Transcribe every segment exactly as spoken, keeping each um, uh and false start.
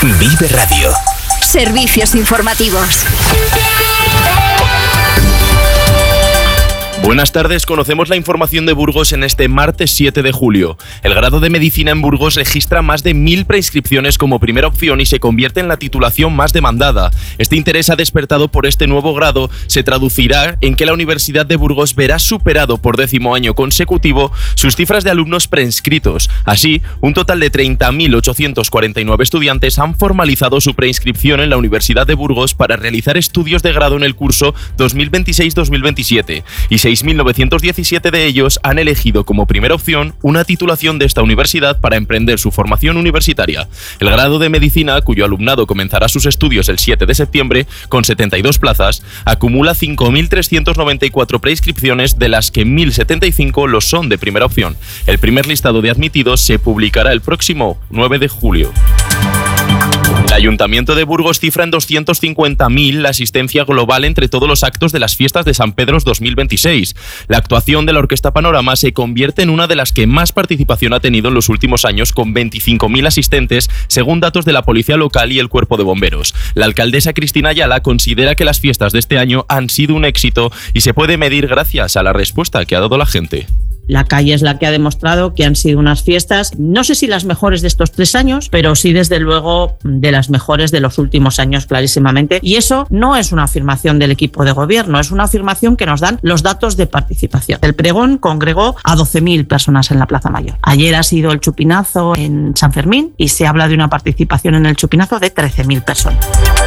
Vive Radio. Servicios informativos. Buenas tardes, conocemos la información de Burgos en este martes siete de julio. El grado de Medicina en Burgos registra más de mil preinscripciones como primera opción y se convierte en la titulación más demandada. Este interés ha despertado por este nuevo grado se traducirá en que la Universidad de Burgos verá superado por décimo año consecutivo sus cifras de alumnos preinscritos. Así, un total de treinta mil ochocientos cuarenta y nueve estudiantes han formalizado su preinscripción en la Universidad de Burgos para realizar estudios de grado en el curso dos mil veintiséis dos mil veintisiete y seis mil novecientos diecisiete de ellos han elegido como primera opción una titulación de esta universidad para emprender su formación universitaria. El grado de Medicina, cuyo alumnado comenzará sus estudios el siete de septiembre, con setenta y dos plazas, acumula cinco mil trescientos noventa y cuatro preinscripciones, de las que mil setenta y cinco lo son de primera opción. El primer listado de admitidos se publicará el próximo nueve de julio. El Ayuntamiento de Burgos cifra en doscientos cincuenta mil la asistencia global entre todos los actos de las fiestas de San Pedro dos mil veintiséis. La actuación de la Orquesta Panorama se convierte en una de las que más participación ha tenido en los últimos años, con veinticinco mil asistentes, según datos de la Policía Local y el Cuerpo de Bomberos. La alcaldesa Cristina Ayala considera que las fiestas de este año han sido un éxito y se puede medir gracias a la respuesta que ha dado la gente. La calle es la que ha demostrado que han sido unas fiestas, no sé si las mejores de estos tres años, pero sí desde luego de las mejores de los últimos años clarísimamente. Y eso no es una afirmación del equipo de gobierno, es una afirmación que nos dan los datos de participación. El pregón congregó a doce mil personas en la Plaza Mayor. Ayer ha sido el chupinazo en San Fermín y se habla de una participación en el chupinazo de trece mil personas.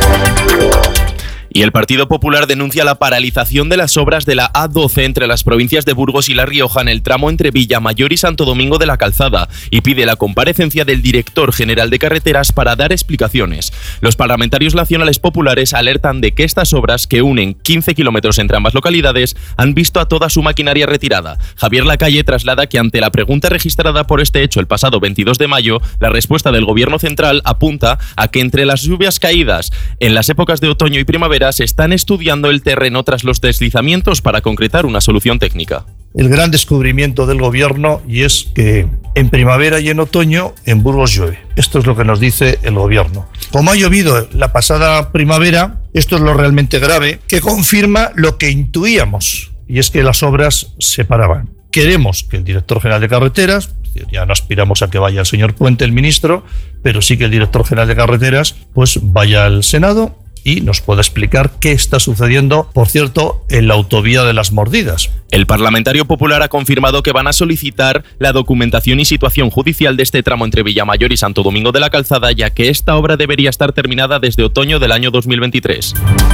Y el Partido Popular denuncia la paralización de las obras de la A doce entre las provincias de Burgos y La Rioja en el tramo entre Villamayor y Santo Domingo de la Calzada y pide la comparecencia del director general de carreteras para dar explicaciones. Los parlamentarios nacionales populares alertan de que estas obras, que unen quince kilómetros entre ambas localidades, han visto a toda su maquinaria retirada. Javier Lacalle traslada que ante la pregunta registrada por este hecho el pasado veintidós de mayo, la respuesta del Gobierno central apunta a que entre las lluvias caídas en las épocas de otoño y primavera se están estudiando el terreno tras los deslizamientos para concretar una solución técnica. El gran descubrimiento del gobierno, y es que en primavera y en otoño en Burgos llueve. Esto es lo que nos dice el gobierno. Como ha llovido la pasada primavera, esto es lo realmente grave, que confirma lo que intuíamos, y es que las obras se paraban. Queremos que el director general de carreteras, ya no aspiramos a que vaya el señor Puente, el ministro, pero sí que el director general de carreteras pues vaya al Senado y nos pueda explicar qué está sucediendo, por cierto, en la autovía de Las Mordidas. El parlamentario popular ha confirmado que van a solicitar la documentación y situación judicial de este tramo entre Villamayor y Santo Domingo de la Calzada, ya que esta obra debería estar terminada desde otoño del año dos mil veintitrés.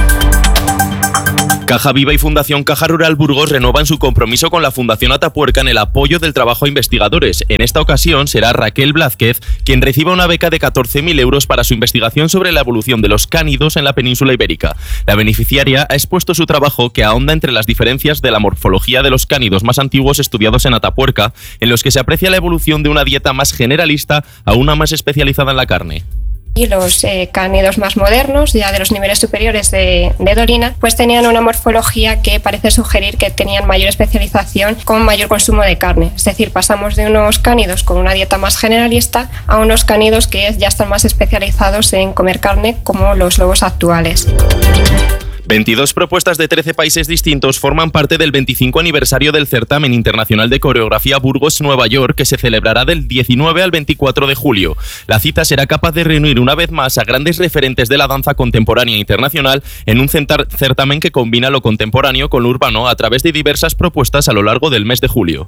Caja Viva y Fundación Caja Rural Burgos renuevan su compromiso con la Fundación Atapuerca en el apoyo del trabajo a investigadores. En esta ocasión será Raquel Blázquez quien reciba una beca de catorce mil euros para su investigación sobre la evolución de los cánidos en la península ibérica. La beneficiaria ha expuesto su trabajo, que ahonda entre las diferencias de la morfología de los cánidos más antiguos estudiados en Atapuerca, en los que se aprecia la evolución de una dieta más generalista a una más especializada en la carne. Y los eh, cánidos más modernos, ya de los niveles superiores de, de Dolina, pues tenían una morfología que parece sugerir que tenían mayor especialización con mayor consumo de carne. Es decir, pasamos de unos cánidos con una dieta más generalista a unos cánidos que ya están más especializados en comer carne, como los lobos actuales. veintidós propuestas de trece países distintos forman parte del veinticinco aniversario del Certamen Internacional de Coreografía Burgos-Nueva York, que se celebrará del diecinueve al veinticuatro de julio. La cita será capaz de reunir una vez más a grandes referentes de la danza contemporánea internacional en un certamen que combina lo contemporáneo con lo urbano a través de diversas propuestas a lo largo del mes de julio.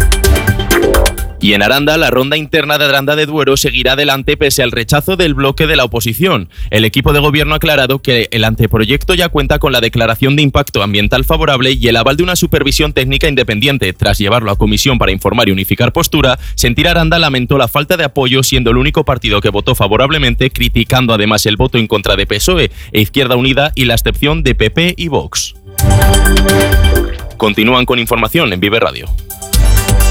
Y en Aranda, la ronda interna de Aranda de Duero seguirá adelante pese al rechazo del bloque de la oposición. El equipo de gobierno ha aclarado que el anteproyecto ya cuenta con la declaración de impacto ambiental favorable y el aval de una supervisión técnica independiente. Tras llevarlo a comisión para informar y unificar postura, Sentir Aranda lamentó la falta de apoyo, siendo el único partido que votó favorablemente, criticando además el voto en contra de P S O E e Izquierda Unida y la abstención de P P y Vox. Continúan con información en Vive Radio.